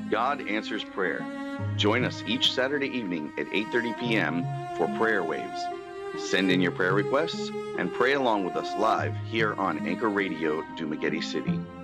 God answers prayer. Join us each Saturday evening at 8:30 p.m. for Prayer Waves. Send in your prayer requests and pray along with us live here on Anchor Radio, Dumaguete City.